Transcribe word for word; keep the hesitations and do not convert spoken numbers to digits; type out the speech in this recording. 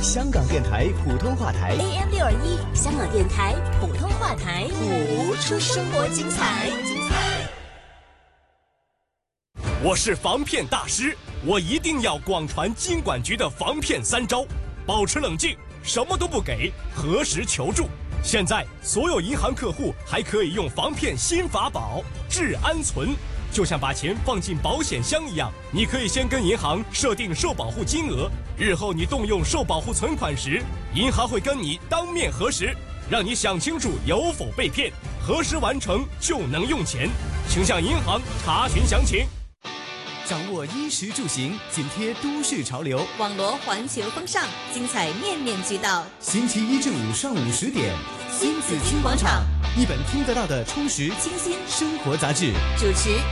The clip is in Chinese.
香港电台普通话台 A M 六二一，香港电台普通话台， 谱出生活精彩。 我是防骗大师，我一定要广传金管局的防骗三招：保持冷静，什么都不给，核实求助。现在所有银行客户还可以用防骗新法宝治安存，就像把钱放进保险箱一样，你可以先跟银行设定受保护金额，日后你动用受保护存款时，银行会跟你当面核实，让你想清楚有否被骗，核实完成就能用钱，请向银行查询详情。 掌握衣食住行，紧贴都市潮流， 网罗环球风尚，精彩面面俱到。 星期一至五上午十点， 新紫金广场， 一本听得到的充实清新生活杂志， 主持